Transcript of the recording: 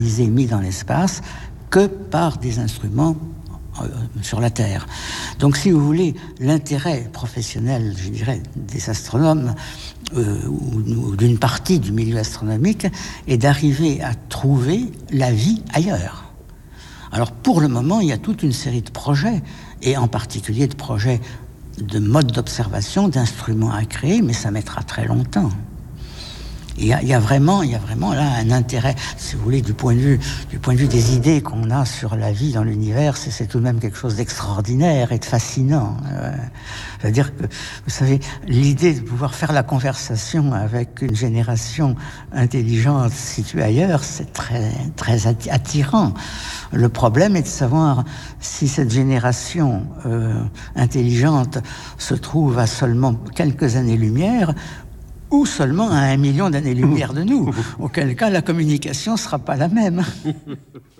mis dans l'espace que par des instruments sur la Terre. Donc, si vous voulez, l'intérêt professionnel, je dirais, des astronomes ou d'une partie du milieu astronomique est d'arriver à trouver la vie ailleurs. Alors, pour le moment, il y a toute une série de projets, et en particulier de projets de modes d'observation, d'instruments à créer, mais ça mettra très longtemps. Il y a vraiment là un intérêt, si vous voulez, du point de vue des idées qu'on a sur la vie dans l'univers, c'est tout de même quelque chose d'extraordinaire et de fascinant. C'est-à-dire que, vous savez, l'idée de pouvoir faire la conversation avec une génération intelligente située ailleurs, c'est très, très attirant. Le problème est de savoir si cette génération intelligente se trouve à seulement quelques années-lumière ou seulement à 1 million d'années-lumière de nous, auquel cas la communication ne sera pas la même.